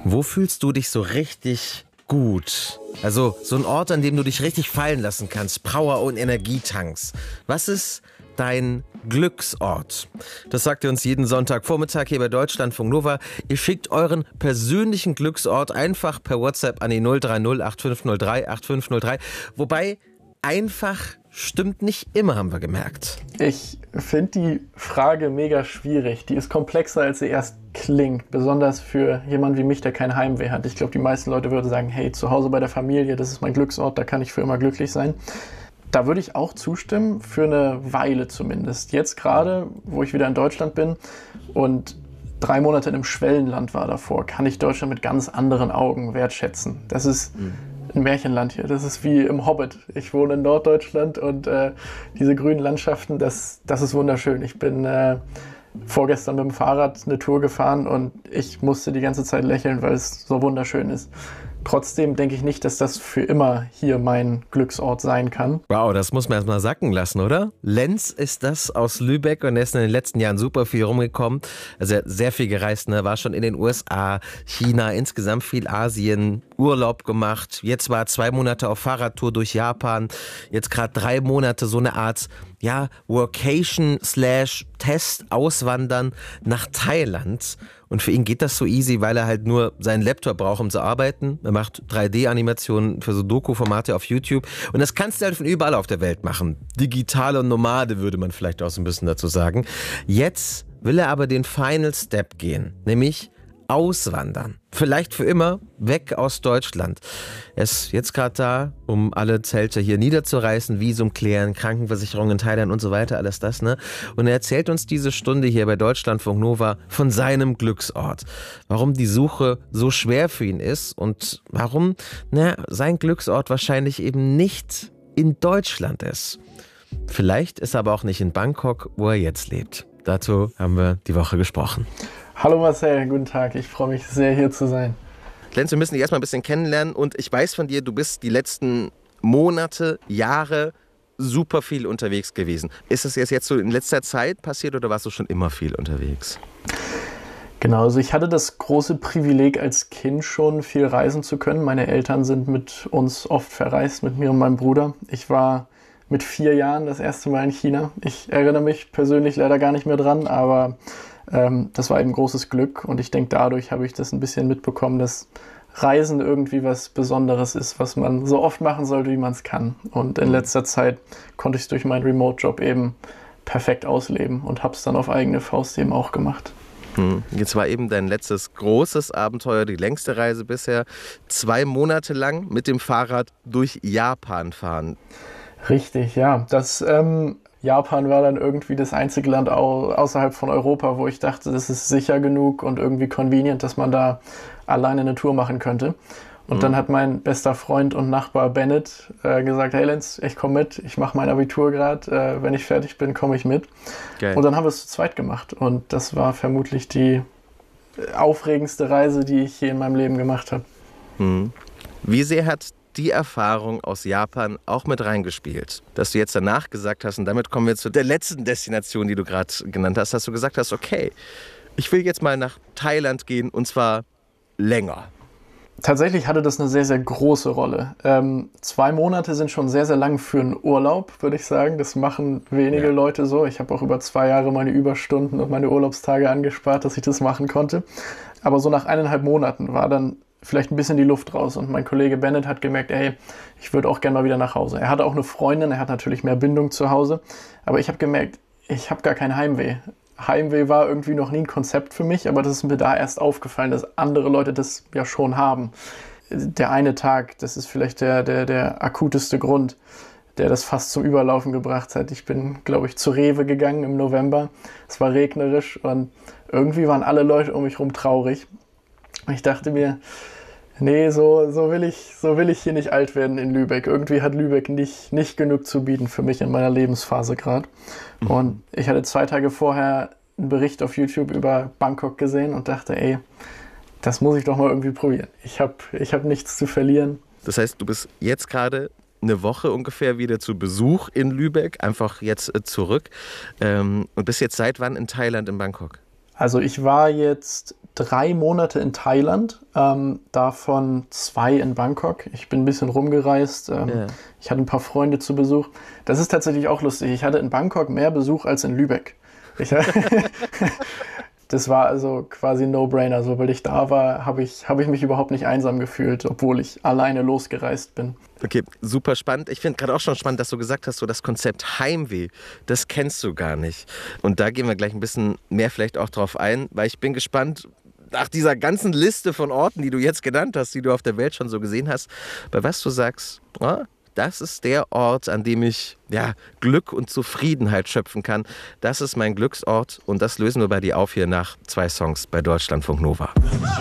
Wo fühlst du dich so richtig gut? Also so ein Ort, an dem du dich richtig fallen lassen kannst. Power- und Energietanks. Was ist dein Glücksort? Das sagt ihr uns jeden Sonntagvormittag hier bei Deutschlandfunk Nova. Ihr schickt euren persönlichen Glücksort einfach per WhatsApp an die 030 8503 8503. Wobei einfach stimmt nicht immer, haben wir gemerkt. Ich finde die Frage mega schwierig. Die ist komplexer, als sie erst klingt. Besonders für jemanden wie mich, der kein Heimweh hat. Ich glaube, die meisten Leute würden sagen, hey, zu Hause bei der Familie, das ist mein Glücksort, da kann ich für immer glücklich sein. Da würde ich auch zustimmen, für eine Weile zumindest. Jetzt gerade, wo ich wieder in Deutschland bin und 3 Monate in einem Schwellenland war davor, kann ich Deutschland mit ganz anderen Augen wertschätzen. Das ist ein Märchenland hier. Das ist wie im Hobbit. Ich wohne in Norddeutschland und diese grünen Landschaften, das ist wunderschön. Ich bin vorgestern mit dem Fahrrad eine Tour gefahren und ich musste die ganze Zeit lächeln, weil es so wunderschön ist. Trotzdem denke ich nicht, dass das für immer hier mein Glücksort sein kann. Wow, das muss man erst mal sacken lassen, oder? Lenz ist das aus Lübeck und er ist in den letzten Jahren super viel rumgekommen. Also er hat sehr viel gereist, ne? War schon in den USA, China, insgesamt viel Asien, Urlaub gemacht. Jetzt war 2 Monate auf Fahrradtour durch Japan. Jetzt gerade 3 Monate so eine Art, ja, Workation/Test auswandern nach Thailand. Und für ihn geht das so easy, weil er halt nur seinen Laptop braucht, um zu arbeiten. Er macht 3D-Animationen für so Doku-Formate auf YouTube. Und das kannst du halt von überall auf der Welt machen. Digitale Nomade würde man vielleicht auch so ein bisschen dazu sagen. Jetzt will er aber den Final Step gehen, nämlich auswandern. Vielleicht für immer weg aus Deutschland. Er ist jetzt gerade da, um alle Zelte hier niederzureißen, Visum klären, Krankenversicherung in Thailand und so weiter, alles das, ne? Und er erzählt uns diese Stunde hier bei Deutschlandfunk Nova von seinem Glücksort. Warum die Suche so schwer für ihn ist und warum, sein Glücksort wahrscheinlich eben nicht in Deutschland ist. Vielleicht ist er aber auch nicht in Bangkok, wo er jetzt lebt. Dazu haben wir die Woche gesprochen. Hallo Marcel, guten Tag. Ich freue mich sehr, hier zu sein. Lenz, wir müssen dich erstmal ein bisschen kennenlernen und ich weiß von dir, du bist die letzten Monate, Jahre super viel unterwegs gewesen. Ist das jetzt so in letzter Zeit passiert oder warst du schon immer viel unterwegs? Genau, also ich hatte das große Privileg, als Kind schon viel reisen zu können. Meine Eltern sind mit uns oft verreist, mit mir und meinem Bruder. Ich war mit 4 Jahren das erste Mal in China. Ich erinnere mich persönlich leider gar nicht mehr dran, aber das war eben großes Glück und ich denke, dadurch habe ich das ein bisschen mitbekommen, dass Reisen irgendwie was Besonderes ist, was man so oft machen sollte, wie man es kann. Und in letzter Zeit konnte ich es durch meinen Remote-Job eben perfekt ausleben und habe es dann auf eigene Faust eben auch gemacht. Jetzt war eben dein letztes großes Abenteuer, die längste Reise bisher, 2 Monate lang mit dem Fahrrad durch Japan fahren. Richtig, ja. Japan war dann irgendwie das einzige Land außerhalb von Europa, wo ich dachte, das ist sicher genug und irgendwie convenient, dass man da alleine eine Tour machen könnte. Und dann hat mein bester Freund und Nachbar Bennett gesagt, hey Lenz, ich komme mit, ich mache mein Abitur gerade, wenn ich fertig bin, komme ich mit. Geil. Und dann haben wir es zu zweit gemacht und das war vermutlich die aufregendste Reise, die ich je in meinem Leben gemacht habe. Wie sehr hat die Erfahrung aus Japan auch mit reingespielt, dass du jetzt danach gesagt hast, und damit kommen wir zu der letzten Destination, die du gerade genannt hast, dass du gesagt hast, okay, ich will jetzt mal nach Thailand gehen und zwar länger. Tatsächlich hatte das eine sehr, sehr große Rolle. 2 Monate sind schon sehr, sehr lang für einen Urlaub, würde ich sagen. Das machen wenige Leute so. Ich habe auch über 2 Jahre meine Überstunden und meine Urlaubstage angespart, dass ich das machen konnte. Aber so nach 1,5 Monaten war dann vielleicht ein bisschen die Luft raus. Und mein Kollege Bennett hat gemerkt, ey, ich würde auch gerne mal wieder nach Hause. Er hatte auch eine Freundin, er hat natürlich mehr Bindung zu Hause. Aber ich habe gemerkt, ich habe gar kein Heimweh. Heimweh war irgendwie noch nie ein Konzept für mich, aber das ist mir da erst aufgefallen, dass andere Leute das ja schon haben. Der eine Tag, das ist vielleicht der akuteste Grund, der das fast zum Überlaufen gebracht hat. Ich bin, glaube ich, zu Rewe gegangen im November. Es war regnerisch und irgendwie waren alle Leute um mich rum traurig. Ich dachte mir, nee, so will ich hier nicht alt werden in Lübeck. Irgendwie hat Lübeck nicht genug zu bieten für mich in meiner Lebensphase gerade. Und ich hatte 2 Tage vorher einen Bericht auf YouTube über Bangkok gesehen und dachte, ey, das muss ich doch mal irgendwie probieren. Ich hab nichts zu verlieren. Das heißt, du bist jetzt gerade eine Woche ungefähr wieder zu Besuch in Lübeck, einfach jetzt zurück. Und bist jetzt seit wann in Thailand, in Bangkok? Also ich war jetzt 3 Monate in Thailand, davon 2 in Bangkok. Ich bin ein bisschen rumgereist. Ich hatte ein paar Freunde zu Besuch. Das ist tatsächlich auch lustig. Ich hatte in Bangkok mehr Besuch als in Lübeck. Das war also quasi ein No-Brainer. Sobald ich da war, habe ich mich überhaupt nicht einsam gefühlt, obwohl ich alleine losgereist bin. Okay, super spannend. Ich finde gerade auch schon spannend, dass du gesagt hast, so das Konzept Heimweh, das kennst du gar nicht. Und da gehen wir gleich ein bisschen mehr vielleicht auch drauf ein, weil ich bin gespannt, nach dieser ganzen Liste von Orten, die du jetzt genannt hast, die du auf der Welt schon so gesehen hast, bei was du sagst, das ist der Ort, an dem ich Glück und Zufriedenheit schöpfen kann. Das ist mein Glücksort und das lösen wir bei dir auf hier nach 2 Songs bei Deutschlandfunk Nova.